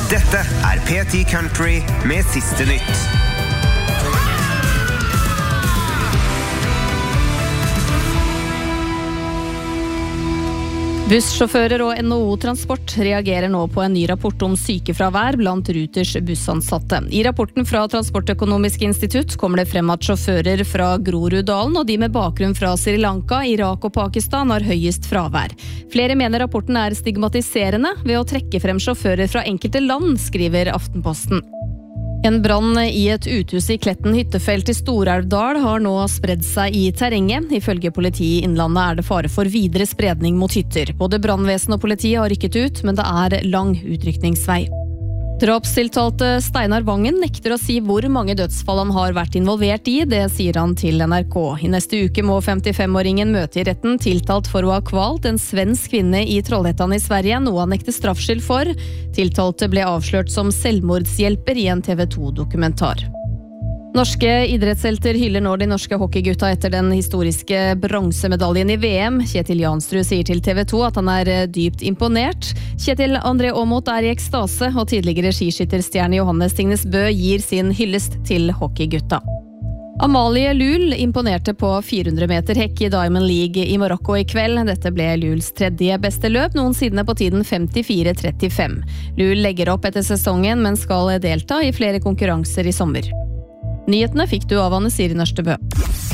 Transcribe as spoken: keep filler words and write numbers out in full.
Dette er P ti Country med siste nytt. Bussjåfører og N H O Transport reagerer nå på en ny rapport om sykefravær blant Ruters bussansatte. I rapporten fra Transportøkonomisk institutt kommer det frem at sjåfører fra Groruddalen og de med bakgrunn fra Sri Lanka, Irak og Pakistan har høyest fravær. Flere mener rapporten er stigmatiserende ved å trekke frem sjåfører fra enkelte land, skriver Aftenposten. En brann i et uthus i Kletten hyttefelt i Storelvdal har nå spredd seg i terrenget. Ifølge politiet i Innlandet er det fare for videre spredning mot hytter. Både brannvesen og politiet har rykket ut, men det er lang utrykningsvei. Drapstiltalte Steinar Vangen nekter å si hvor mange dødsfall han har vært involvert i, det sier han til N R K. I neste uke må femtifem-åringen møte i retten tiltalt for å ha kvalt en svensk kvinne i Trollhättan i Sverige, noe han nekter straffskyld for. Tiltalte ble avslørt som selvmordshjelper i en T V to-dokumentar. Norske idrettshelter hyller nå de norske hockeygutta etter den historiske bronsemedaljen i V M. Kjetil Jansrud sier til T V to at han er dypt imponert. Kjetil André Aamodt er i ekstase, og tidligere skiskytterstjerne Johannes Tingnes Bø gir sin hyllest til hockeygutta. Amalie Lul imponerte på fire hundre meter hekk i Diamond League i Marokko i kveld. Dette ble Luls tredje beste løp, noensinne på tiden femtifire trettifem. Lul legger opp etter sesongen, men skal delta i flere konkurranser i sommer. Nyhetene fikk du av Anne Siri Nørstebø.